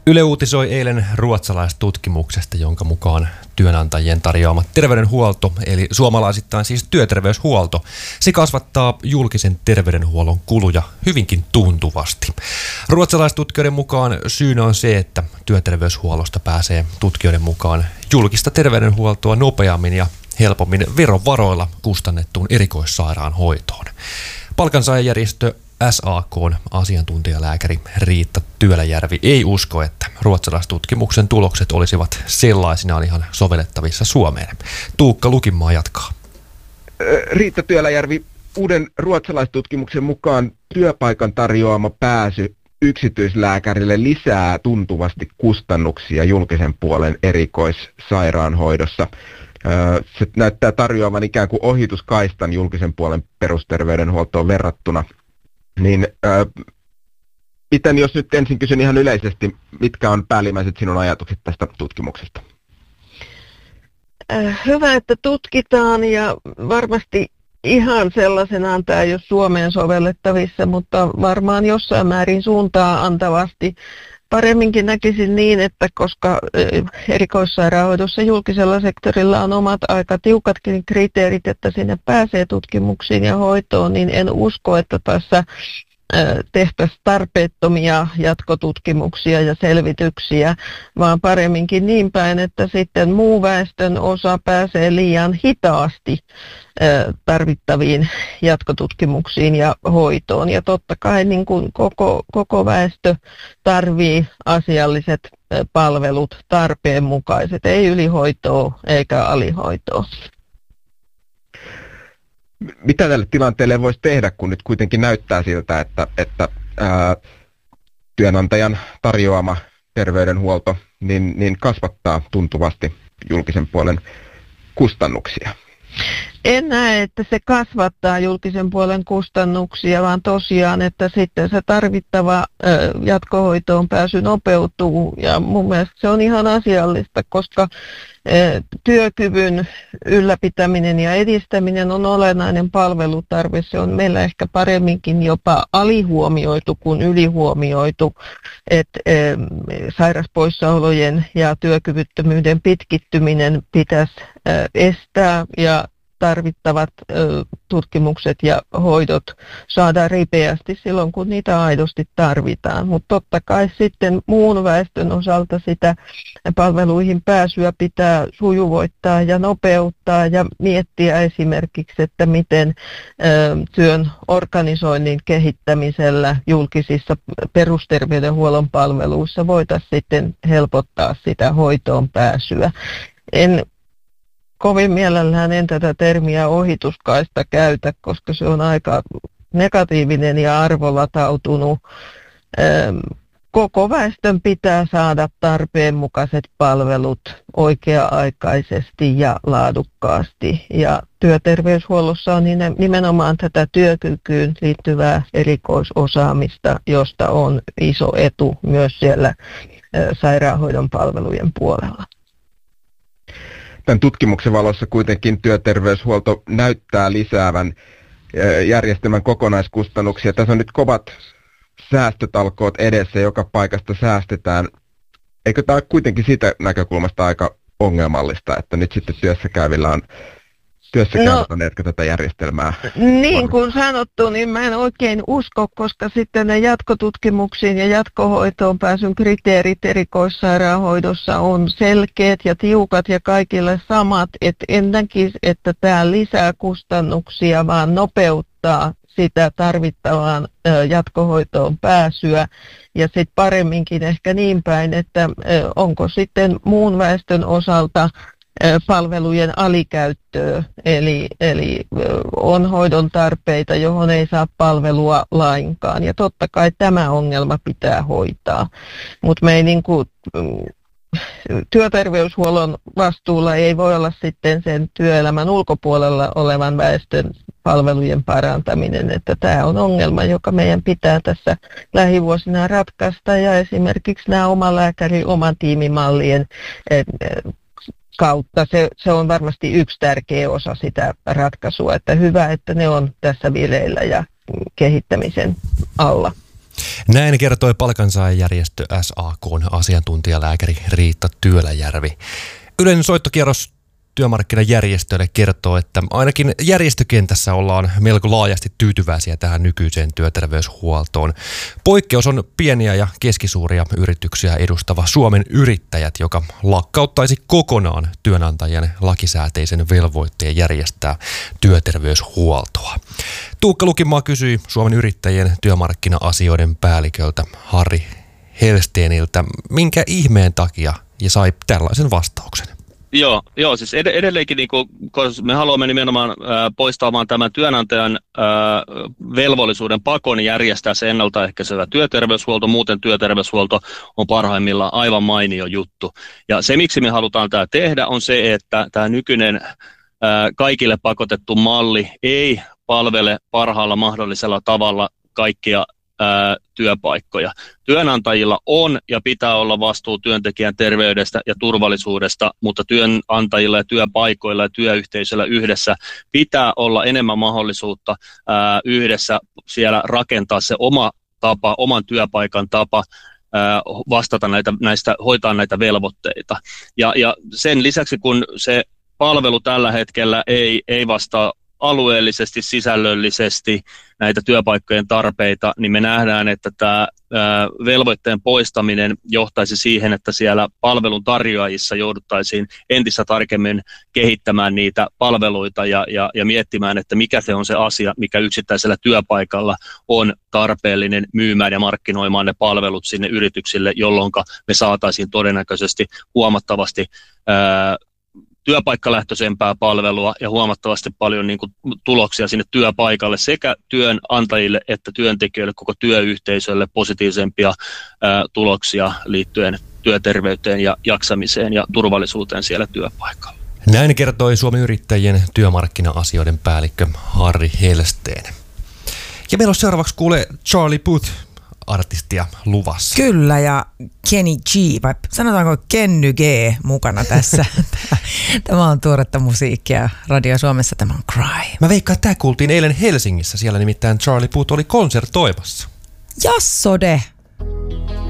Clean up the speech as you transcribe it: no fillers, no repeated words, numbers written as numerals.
Yle uutisoi eilen ruotsalaistutkimuksesta, jonka mukaan työnantajien tarjoama terveydenhuolto, eli suomalaisittain siis työterveyshuolto, se kasvattaa julkisen terveydenhuollon kuluja hyvinkin tuntuvasti. Ruotsalaistutkijoiden mukaan syynä on se, että työterveyshuollosta pääsee tutkijoiden mukaan julkista terveydenhuoltoa nopeammin ja helpommin verovaroilla kustannettuun erikoissairaanhoitoon. Palkansaajajärjestö SAK:n asiantuntijalääkäri Riitta Työläjärvi ei usko, että ruotsalaistutkimuksen tulokset olisivat sellaisinaan ihan sovellettavissa Suomeen. Tuukka Lukinmaa jatkaa. Riitta Työläjärvi, uuden ruotsalaistutkimuksen mukaan työpaikan tarjoama pääsy yksityislääkärille lisää tuntuvasti kustannuksia julkisen puolen erikoissairaanhoidossa. Se näyttää tarjoavan ikään kuin ohituskaistan julkisen puolen perusterveydenhuoltoon verrattuna. Niin, miten jos nyt ensin kysyn ihan yleisesti, mitkä on päällimmäiset sinun ajatukset tästä tutkimuksesta? Hyvä, että tutkitaan ja varmasti ihan sellaisenaan tämä ei ole Suomeen sovellettavissa, mutta varmaan jossain määrin suuntaa antavasti. Paremminkin näkisin niin, että koska erikoissairaanhoidossa julkisella sektorilla on omat aika tiukatkin kriteerit, että sinne pääsee tutkimuksiin ja hoitoon, niin en usko, että tässä tehtäisiin tarpeettomia jatkotutkimuksia ja selvityksiä, vaan paremminkin niin päin, että sitten muu väestön osa pääsee liian hitaasti tarvittaviin jatkotutkimuksiin ja hoitoon. Ja totta kai niin kuin koko väestö tarvitsee asialliset palvelut tarpeenmukaiset, ei ylihoitoa eikä alihoitoa. Mitä tälle tilanteelle voisi tehdä, kun nyt kuitenkin näyttää siltä, että työnantajan tarjoama terveydenhuolto niin kasvattaa tuntuvasti julkisen puolen kustannuksia? En näe, että se kasvattaa julkisen puolen kustannuksia, vaan tosiaan, että sitten se tarvittava jatkohoitoon pääsy nopeutuu. Ja mun mielestä se on ihan asiallista, koska työkyvyn ylläpitäminen ja edistäminen on olennainen palvelutarve. Se on meillä ehkä paremminkin jopa alihuomioitu kuin ylihuomioitu, että sairaspoissaolojen ja työkyvyttömyyden pitkittyminen pitäisi estää ja tarvittavat tutkimukset ja hoidot saada ripeästi silloin, kun niitä aidosti tarvitaan. Mutta totta kai sitten muun väestön osalta sitä palveluihin pääsyä pitää sujuvoittaa ja nopeuttaa ja miettiä esimerkiksi, että miten työn organisoinnin kehittämisellä julkisissa perusterveydenhuollon palveluissa voitaisiin sitten helpottaa sitä hoitoon pääsyä. En kovin mielellään en tätä termiä ohituskaista käytä, koska se on aika negatiivinen ja arvolatautunut. Koko väestön pitää saada tarpeenmukaiset palvelut oikea-aikaisesti ja laadukkaasti. Ja työterveyshuollossa on nimenomaan tätä työkykyyn liittyvää erikoisosaamista, josta on iso etu myös siellä sairaanhoidon palvelujen puolella. Tämän tutkimuksen valossa kuitenkin työterveyshuolto näyttää lisäävän järjestelmän kokonaiskustannuksia. Tässä on nyt kovat säästötalkoot edessä, joka paikasta säästetään. Eikö tämä ole kuitenkin siitä näkökulmasta aika ongelmallista, että nyt sitten työssäkäyvillä on ne, jotka tätä järjestelmää niin kuin sanottu, niin mä en oikein usko, koska sitten ne jatkotutkimuksiin ja jatkohoitoon pääsyn kriteerit erikoissairaanhoidossa on selkeät ja tiukat ja kaikille samat. En näkisi, että tämä lisää kustannuksia, vaan nopeuttaa sitä tarvittavaan jatkohoitoon pääsyä ja sitten paremminkin ehkä niin päin, että onko sitten muun väestön osalta palvelujen alikäyttöä, eli on hoidon tarpeita, johon ei saa palvelua lainkaan. Ja totta kai tämä ongelma pitää hoitaa, mutta me ei työterveyshuollon vastuulla ei voi olla sitten sen työelämän ulkopuolella olevan väestön palvelujen parantaminen, että tämä on ongelma, joka meidän pitää tässä lähivuosina ratkaista ja esimerkiksi nämä omalääkäri, oman tiimimallien kautta. Se on varmasti yksi tärkeä osa sitä ratkaisua, että hyvä, että ne on tässä vireillä ja kehittämisen alla. Näin kertoi palkansaajajärjestö SAK:n asiantuntijalääkäri Riitta Työläjärvi. Yleinen soittokierros työmarkkinajärjestöille kertoo, että ainakin järjestökentässä ollaan melko laajasti tyytyväisiä tähän nykyiseen työterveyshuoltoon. Poikkeus on pieniä ja keskisuuria yrityksiä edustava Suomen Yrittäjät, joka lakkauttaisi kokonaan työnantajien lakisääteisen velvoitteen järjestää työterveyshuoltoa. Tuukka Lukimaa kysyi Suomen Yrittäjien työmarkkina-asioiden päälliköltä Harri Helsteeniltä, minkä ihmeen takia, ja sai tällaisen vastauksen. Joo, siis edelleenkin, koska me haluamme nimenomaan poistamaan tämän työnantajan velvollisuuden pakon järjestää se ennaltaehkäisevä työterveyshuolto, muuten työterveyshuolto on parhaimmillaan aivan mainio juttu. Ja se, miksi me halutaan tämä tehdä, on se, että tämä nykyinen kaikille pakotettu malli ei palvele parhaalla mahdollisella tavalla kaikkia työpaikkoja. Työnantajilla on ja pitää olla vastuu työntekijän terveydestä ja turvallisuudesta, mutta työnantajilla ja työpaikoilla ja työyhteisöllä yhdessä pitää olla enemmän mahdollisuutta yhdessä siellä rakentaa se oma tapa, oman työpaikan tapa vastata hoitaa näitä velvoitteita. Ja sen lisäksi, kun se palvelu tällä hetkellä ei vastaa alueellisesti, sisällöllisesti näitä työpaikkojen tarpeita, niin me nähdään, että tämä velvoitteen poistaminen johtaisi siihen, että siellä palvelun tarjoajissa jouduttaisiin entistä tarkemmin kehittämään niitä palveluita ja miettimään, että mikä se on se asia, mikä yksittäisellä työpaikalla on tarpeellinen myymään ja markkinoimaan ne palvelut sinne yrityksille, jolloin me saataisiin todennäköisesti huomattavasti työpaikkalähtöisempää palvelua ja huomattavasti paljon tuloksia sinne työpaikalle sekä työnantajille että työntekijöille, koko työyhteisölle positiivisempia tuloksia liittyen työterveyteen ja jaksamiseen ja turvallisuuteen siellä työpaikalla. Näin kertoi Suomen Yrittäjien työmarkkina-asioiden päällikkö Harri Helsteen. Ja meillä on seuraavaksi kuulee Charlie Puth-artistia luvassa. Kyllä, ja Kenny G, vai sanotaanko Kenny G mukana tässä. Tämä on tuoretta musiikkia. Radio Suomessa tämä on Cry. Mä veikkaan, että tämä kuultiin eilen Helsingissä. Siellä nimittäin Charlie Puth oli konsertoimassa. Jassode!